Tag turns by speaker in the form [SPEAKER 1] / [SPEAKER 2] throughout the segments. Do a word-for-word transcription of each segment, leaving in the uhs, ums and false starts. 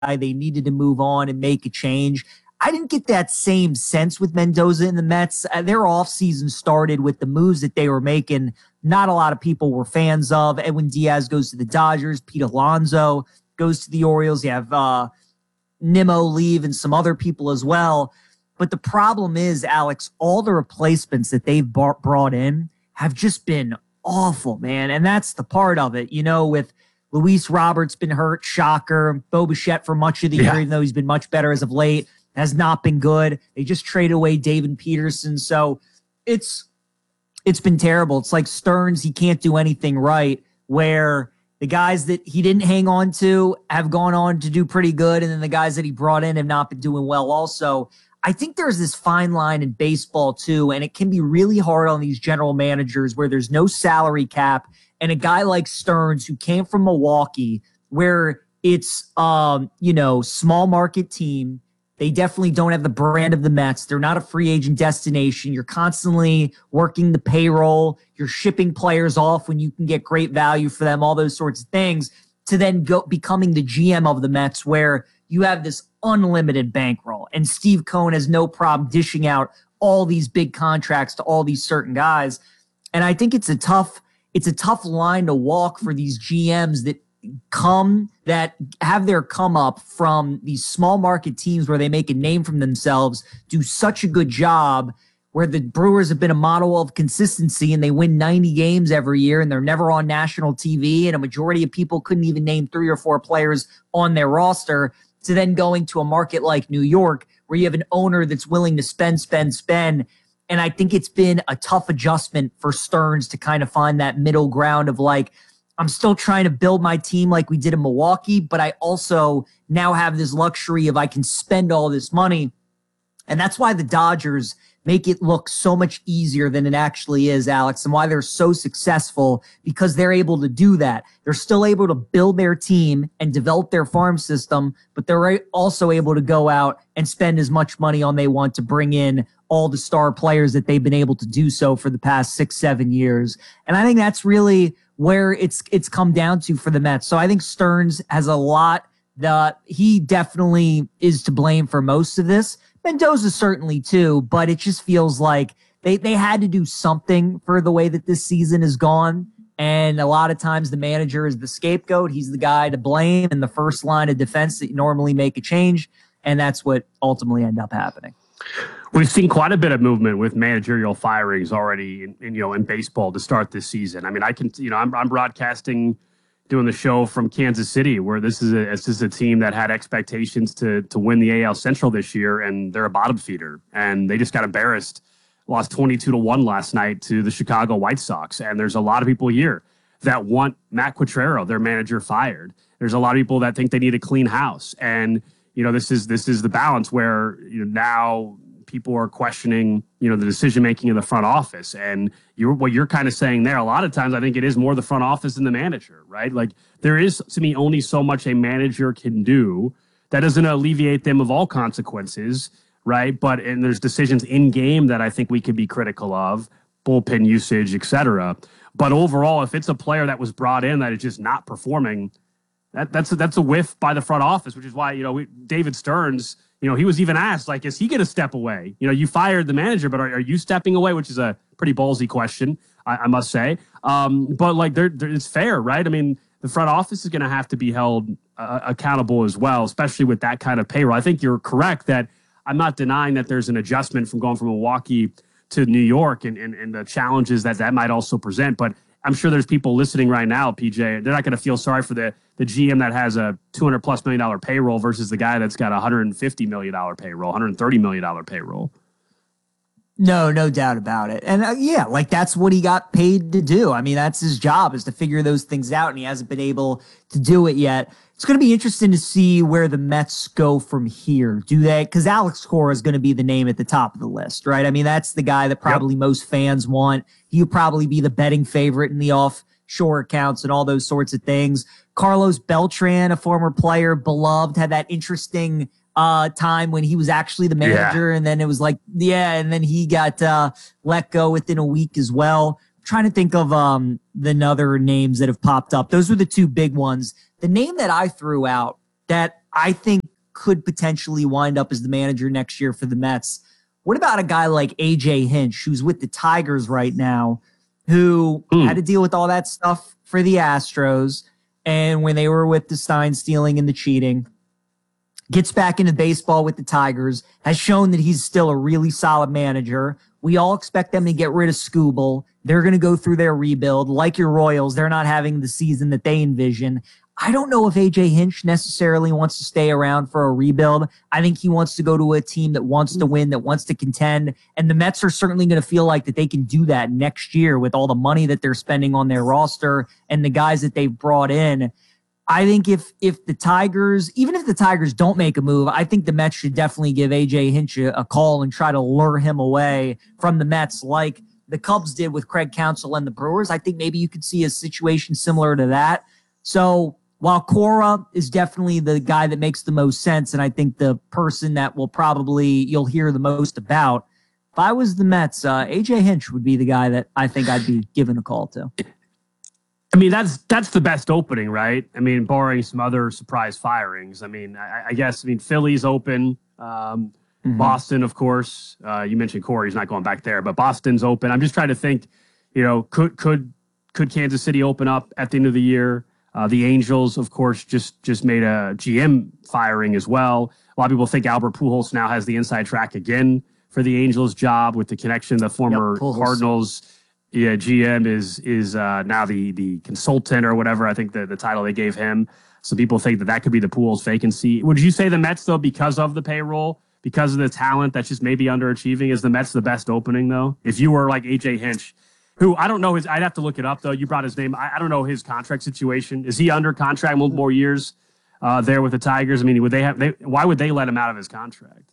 [SPEAKER 1] They needed to move on and make a change. I didn't get that same sense with Mendoza and the Mets. Uh, their offseason started with the moves that they were making. Not a lot of people were fans of. Edwin Diaz goes to the Dodgers. Pete Alonso goes to the Orioles. You have uh, Nimmo leave and some other people as well. But the problem is, Alex, all the replacements that they've brought in have just been awful, man. And that's the part of it, you know, with Luis Roberts been hurt, shocker. Bo Bichette for much of the yeah. year, even though he's been much better as of late, has not been good. They just traded away David Peterson. So it's it's been terrible. It's like Stearns, he can't do anything right, where the guys that he didn't hang on to have gone on to do pretty good, and then the guys that he brought in have not been doing well also. I think there's this fine line in baseball too, and it can be really hard on these general managers where there's no salary cap, and a guy like Stearns who came from Milwaukee where it's, um, you know, small market team. They definitely don't have the brand of the Mets. They're not a free agent destination. You're constantly working the payroll. You're shipping players off when you can get great value for them, all those sorts of things, to then go becoming the G M of the Mets where you have this unlimited bankroll. And Steve Cohen has no problem dishing out all these big contracts to all these certain guys. And I think it's a tough, it's a tough line to walk for these G Ms that come, that have their come up from these small market teams where they make a name for themselves, do such a good job, where the Brewers have been a model of consistency and they win ninety games every year and they're never on national T V. And a majority of people couldn't even name three or four players on their roster, to then going to a market like New York where you have an owner that's willing to spend, spend, spend. And I think it's been a tough adjustment for Stearns to kind of find that middle ground of like, I'm still trying to build my team like we did in Milwaukee, but I also now have this luxury of I can spend all this money. And that's why the Dodgers make it look so much easier than it actually is, Alex, and why they're so successful, because they're able to do that. They're still able to build their team and develop their farm system, but they're also able to go out and spend as much money on they want to bring in all the star players that they've been able to do so for the past six, seven years. And I think that's really where it's it's come down to for the Mets. So I think Stearns has a lot that he definitely is to blame for most of this. Mendoza certainly too, but it just feels like they, they had to do something for the way that this season is gone. And a lot of times the manager is the scapegoat. He's the guy to blame in the first line of defense that you normally make a change. And that's what ultimately ended up happening.
[SPEAKER 2] We've seen quite a bit of movement with managerial firings already in, in you know in baseball to start this season. I mean, I can you know I'm I'm broadcasting, doing the show from Kansas City, where this is a this is a team that had expectations to to win the A L Central this year, and they're a bottom feeder, and they just got embarrassed, lost twenty-two to one last night to the Chicago White Sox. And there's a lot of people here that want Matt Quatraro, their manager, fired. There's a lot of people that think they need a clean house, and you know this is this is the balance where you know now people are questioning, you know, the decision-making of the front office. And you're, what you're kind of saying there, a lot of times I think it is more the front office than the manager, right? Like there is, to me, only so much a manager can do. That doesn't alleviate them of all consequences, right? But, and there's decisions in game that I think we could be critical of, bullpen usage, et cetera. But overall, if it's a player that was brought in that is just not performing, that, that's, a, that's a whiff by the front office, which is why, you know, we, David Stearns, you know, he was even asked, like, is he going to step away? You know, you fired the manager, but are, are you stepping away? Which is a pretty ballsy question, I, I must say. Um, but, like, they're, they're, it's fair, right? I mean, the front office is going to have to be held uh, accountable as well, especially with that kind of payroll. I think you're correct that I'm not denying that there's an adjustment from going from Milwaukee to New York and, and, and the challenges that that might also present. But I'm sure there's people listening right now, P J, they're not going to feel sorry for the, the G M that has a two hundred plus million dollar payroll versus the guy that's got a one hundred fifty million dollar payroll, one hundred thirty million dollar payroll.
[SPEAKER 1] No, no doubt about it. And uh, yeah, like that's what he got paid to do. I mean, that's his job, is to figure those things out, and he hasn't been able to do it yet. It's going to be interesting to see where the Mets go from here. Do they? Because Alex Cora is going to be the name at the top of the list, right? I mean, that's the guy that probably yep. most fans want. He'll probably be the betting favorite in the offshore accounts and all those sorts of things. Carlos Beltran, a former player, beloved, had that interesting uh, time when he was actually the manager, yeah. and then it was like, yeah, and then he got uh, let go within a week as well. I'm trying to think of um, the other names that have popped up. Those were the two big ones. The name that I threw out that I think could potentially wind up as the manager next year for the Mets. What about a guy like A J Hinch, who's with the Tigers right now, who mm. had to deal with all that stuff for the Astros, and when they were with the Stein stealing and the cheating, gets back into baseball with the Tigers, has shown that he's still a really solid manager. We all expect them to get rid of Skubal. They're going to go through their rebuild. Like your Royals, they're not having the season that they envision. I don't know if A J Hinch necessarily wants to stay around for a rebuild. I think he wants to go to a team that wants to win, that wants to contend. And the Mets are certainly going to feel like that they can do that next year with all the money that they're spending on their roster and the guys that they've brought in. I think if if the Tigers, even if the Tigers don't make a move, I think the Mets should definitely give A J Hinch a, a call and try to lure him away from the Mets like the Cubs did with Craig Counsell and the Brewers. I think maybe you could see a situation similar to that. So while Cora is definitely the guy that makes the most sense, and I think the person that will probably you'll hear the most about, if I was the Mets, uh, A J Hinch would be the guy that I think I'd be giving a call to.
[SPEAKER 2] I mean, that's that's the best opening, right? I mean, barring some other surprise firings. I mean, I, I guess, I mean, Philly's open. Um, mm-hmm. Boston, of course. Uh, you mentioned Corey's not going back there, but Boston's open. I'm just trying to think, you know, could could could Kansas City open up at the end of the year? Uh, the Angels, of course, just just made a G M firing as well. A lot of people think Albert Pujols now has the inside track again for the Angels job with the connection. The former yep, Cardinals yeah, G M is is uh, now the the consultant or whatever. I think the, the title they gave him. So people think that that could be the Pujols vacancy. Would you say the Mets, though, because of the payroll, because of the talent that's just maybe underachieving, is the Mets the best opening, though? If you were like A J Hinch, who I don't know his, I'd have to look it up, though. You brought his name. I, I don't know his contract situation. Is he under contract multiple more years uh, there with the Tigers? I mean, would they have? They, why would they let him out of his contract?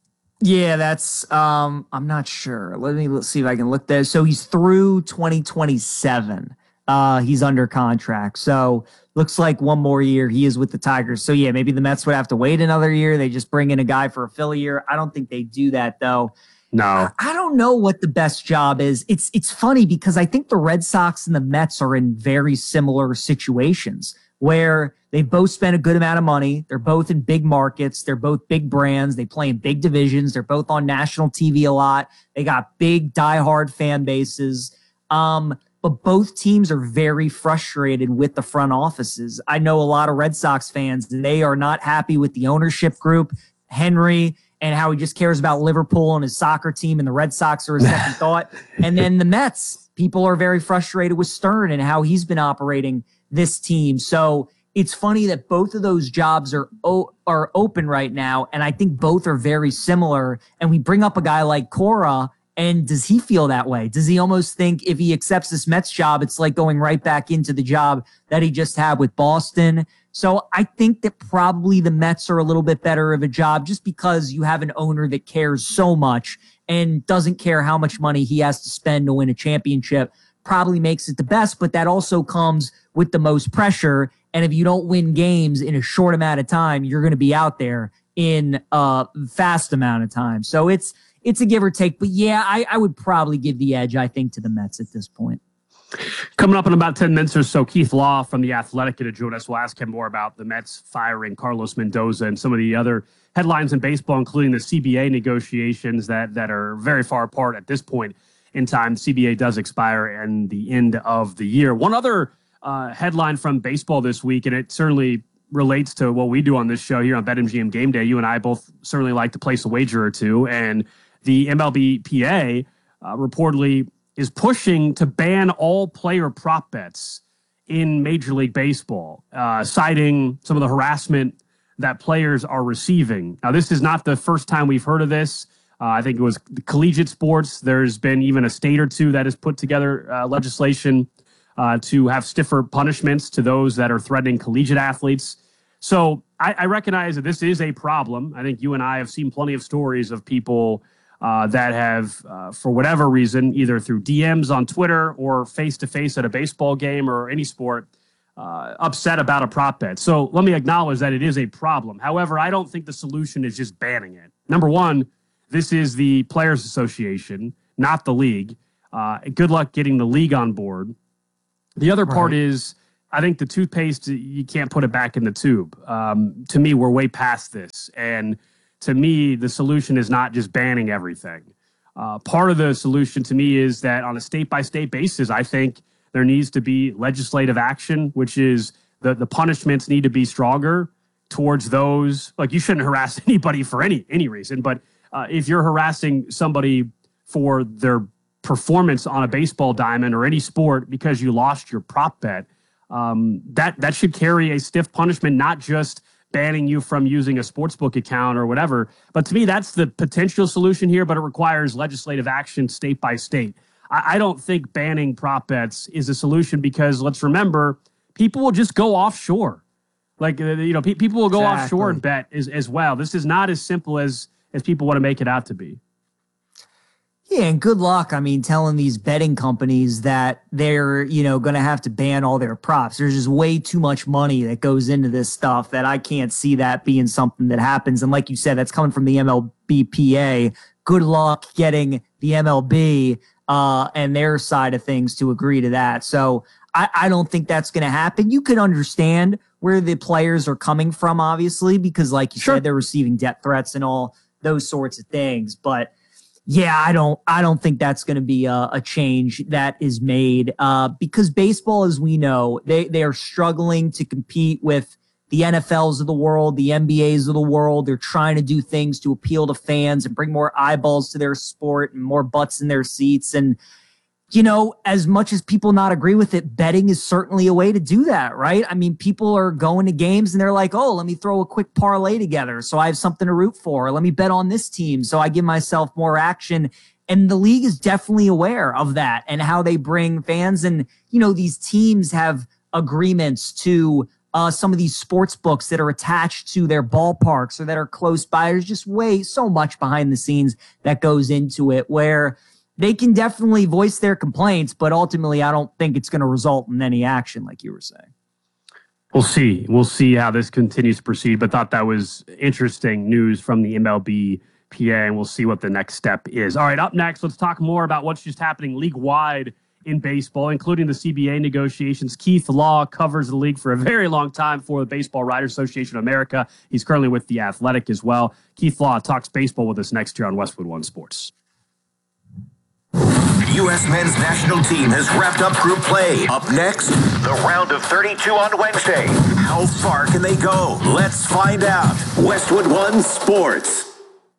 [SPEAKER 1] Yeah, that's, um, I'm not sure. Let me let's see if I can look there. So he's through twenty twenty-seven. Uh, he's under contract. So looks like one more year he is with the Tigers. So yeah, maybe the Mets would have to wait another year. They just bring in a guy for a Philly year. I don't think they do that though.
[SPEAKER 2] No,
[SPEAKER 1] I, I don't know what the best job is. It's, it's funny because I think the Red Sox and the Mets are in very similar situations where they've both spent a good amount of money. They're both in big markets. They're both big brands. They play in big divisions. They're both on national T V a lot. They got big, diehard fan bases. Um, but both teams are very frustrated with the front offices. I know a lot of Red Sox fans, they are not happy with the ownership group, Henry, and how he just cares about Liverpool and his soccer team, and the Red Sox are a second thought. And then the Mets, people are very frustrated with Stern and how he's been operating this team. So it's funny that both of those jobs are o- are open right now, and I think both are very similar. And we bring up a guy like Cora, and does he feel that way? Does he almost think if he accepts this Mets job, it's like going right back into the job that he just had with Boston? So I think that probably the Mets are a little bit better of a job just because you have an owner that cares so much and doesn't care how much money he has to spend to win a championship. Probably makes it the best, but that also comes with the most pressure. And if you don't win games in a short amount of time, you're going to be out there in a fast amount of time. So it's it's a give or take. But yeah, I, I would probably give the edge, I think, to the Mets at this point.
[SPEAKER 2] Coming up in about ten minutes or so, Keith Law from The Athletic to join us. We'll ask him more about the Mets firing Carlos Mendoza and some of the other headlines in baseball, including the C B A negotiations that that are very far apart at this point in time. C B A does expire at the end of the year. One other uh, headline from baseball this week, and it certainly relates to what we do on this show here on BetMGM Game Day. You and I both certainly like to place a wager or two, and the M L B P A uh, reportedly is pushing to ban all player prop bets in Major League Baseball, uh, citing some of the harassment that players are receiving. Now, this is not the first time we've heard of this. Uh, I think it was collegiate sports. There's been even a state or two that has put together uh, legislation uh, to have stiffer punishments to those that are threatening collegiate athletes. So I, I recognize that this is a problem. I think you and I have seen plenty of stories of people uh, that have, uh, for whatever reason, either through D Ms on Twitter or face-to-face at a baseball game or any sport, uh, upset about a prop bet. So let me acknowledge that it is a problem. However, I don't think the solution is just banning it. Number one, this is the Players Association, not the league. Uh, good luck getting the league on board. The other part right. is I think the toothpaste, you can't put it back in the tube. Um, to me, we're way past this. And to me, the solution is not just banning everything. Uh, part of the solution to me is that on a state-by-state basis, I think there needs to be legislative action, which is the, the punishments need to be stronger towards those. Like, you shouldn't harass anybody for any any reason, but uh, if you're harassing somebody for their performance on a baseball diamond or any sport because you lost your prop bet, um, that that should carry a stiff punishment, not just banning you from using a sportsbook account or whatever. But to me, that's the potential solution here, but it requires legislative action state by state. I, I don't think banning prop bets is a solution because, let's remember, people will just go offshore. Like, uh, you know, pe- people will go exactly. offshore and bet as, as well. This is not as simple as, as people want to make it out to be.
[SPEAKER 1] Yeah, and good luck, I mean, telling these betting companies that they're, you know, going to have to ban all their props. There's just way too much money that goes into this stuff that I can't see that being something that happens. And like you said, that's coming from the M L B P A. Good luck getting the M L B uh, and their side of things to agree to that. So I, I don't think that's going to happen. You could understand where the players are coming from, obviously, because like you sure. said, they're receiving death threats and all those sorts of things. But yeah, I don't I don't think that's going to be a, a change that is made uh, because baseball, as we know, they, they are struggling to compete with the N F Ls of the world, the N B As of the world. They're trying to do things to appeal to fans and bring more eyeballs to their sport and more butts in their seats. And, you know, as much as people not agree with it, betting is certainly a way to do that, right? I mean, people are going to games and they're like, oh, let me throw a quick parlay together so I have something to root for. Let me bet on this team so I give myself more action. And the league is definitely aware of that and how they bring fans. And, you know, these teams have agreements to uh, some of these sports books that are attached to their ballparks or that are close by. There's just way so much behind the scenes that goes into it where they can definitely voice their complaints, but ultimately I don't think it's going to result in any action like you were saying.
[SPEAKER 2] We'll see. We'll see how this continues to proceed, but thought that was interesting news from the M L B P A, and we'll see what the next step is. All right, up next, let's talk more about what's just happening league-wide in baseball, including the C B A negotiations. Keith Law covers the league for a very long time for the Baseball Writers Association of America. He's currently with The Athletic as well. Keith Law talks baseball with us next year on Westwood One Sports.
[SPEAKER 3] The U S men's national team has wrapped up group play. Up next, the round of thirty-two on Wednesday. How far can they go? Let's find out. Westwood One Sports.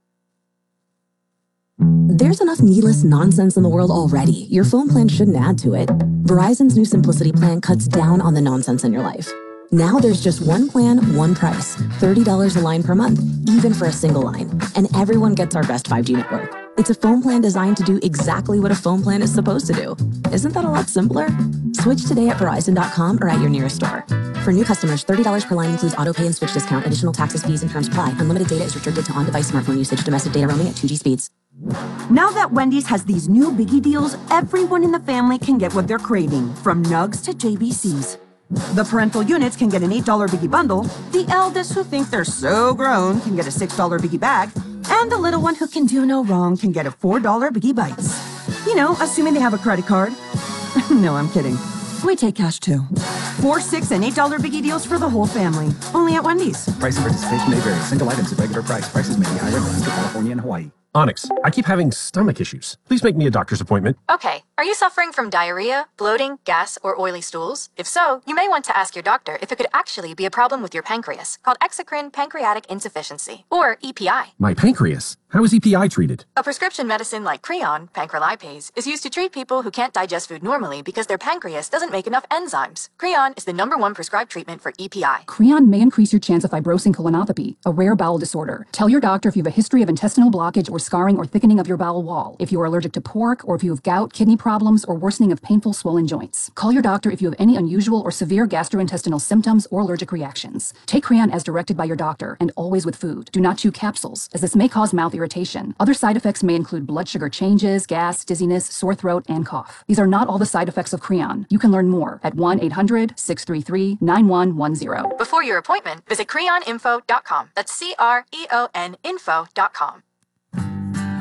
[SPEAKER 4] There's enough needless nonsense in the world already. Your phone plan shouldn't add to it. Verizon's new Simplicity plan cuts down on the nonsense in your life. Now there's just one plan, one price. thirty dollars a line per month, even for a single line. And everyone gets our best five G network. It's a phone plan designed to do exactly what a phone plan is supposed to do. Isn't that a lot simpler? Switch today at Verizon dot com or at your nearest store. For new customers, thirty dollars per line includes auto pay and switch discount. Additional taxes, fees, and terms apply. Unlimited data is restricted to on-device smartphone usage. Domestic data roaming at two G speeds.
[SPEAKER 5] Now that Wendy's has these new biggie deals, everyone in the family can get what they're craving, from nugs to J B Cs. The parental units can get an eight dollar biggie bundle, the eldest who think they're so grown can get a six dollar biggie bag, and the little one who can do no wrong can get a four dollar biggie bites. You know, assuming they have a credit card. No, I'm kidding. We take cash too. Four, six, and eight dollar biggie deals for the whole family. Only at Wendy's.
[SPEAKER 6] Price and participation may vary. Single items at regular price. Prices may be higher in Alaska, California, and Hawaii.
[SPEAKER 7] Onyx, I keep having stomach issues. Please make me a doctor's appointment.
[SPEAKER 8] Okay, are you suffering from diarrhea, bloating, gas, or oily stools? If so, you may want to ask your doctor if it could actually be a problem with your pancreas, called exocrine pancreatic insufficiency, or E P I.
[SPEAKER 7] My pancreas? How is E P I treated?
[SPEAKER 8] A prescription medicine like Creon, pancrelipase, is used to treat people who can't digest food normally because their pancreas doesn't make enough enzymes. Creon is the number one prescribed treatment for E P I.
[SPEAKER 9] Creon may increase your chance of fibrosing colonopathy, a rare bowel disorder. Tell your doctor if you have a history of intestinal blockage or scarring or thickening of your bowel wall, if you are allergic to pork, or if you have gout, kidney problems, or worsening of painful swollen joints. Call your doctor if you have any unusual or severe gastrointestinal symptoms or allergic reactions. Take Creon as directed by your doctor, and always with food. Do not chew capsules, as this may cause mouth irritation. Other side effects may include blood sugar changes, gas, dizziness, sore throat, and cough. These are not all the side effects of Creon. You can learn more at one eight hundred, six three three, nine one one zero.
[SPEAKER 8] Before your appointment, visit creon info dot com. That's C R E O N info dot com.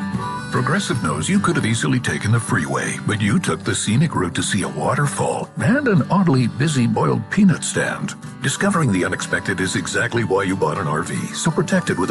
[SPEAKER 10] Progressive knows you could have easily taken the freeway, but you took the scenic route to see a waterfall and an oddly busy boiled peanut stand. Discovering the unexpected is exactly why you bought an R V, so protect it with